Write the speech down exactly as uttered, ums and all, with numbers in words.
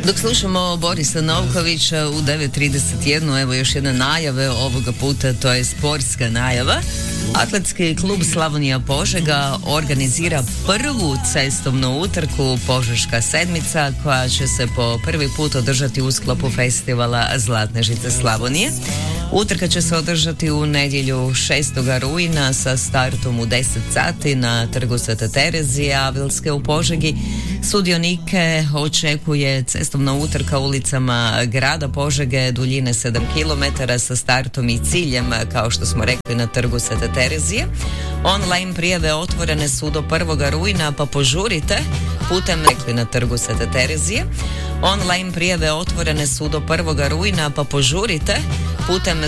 Dok slušamo Borisa Novkovića u devet trideset jedan, evo još jedna najave ovoga puta, to je sportska najava. Atletski klub Slavonija Požega organizira prvu cestovnu utrku Požeška sedmica, koja će se po prvi put održati u sklopu festivala Zlatne žice Slavonije. Utrka će se održati u nedjelju šestog rujna sa startom u deset sati na trgu Svete Terezije Avilske u Požegi. Sudionike očekuje cestovna utrka ulicama grada Požege duljine sedam kilometara sa startom i ciljem, kao što smo rekli, na trgu Svete Terezije. Online prijave otvorene su do prvog rujna, pa požurite putem rekli na trgu Svete Terezije. Online prijave otvorene su do prvog rujna, pa požurite putem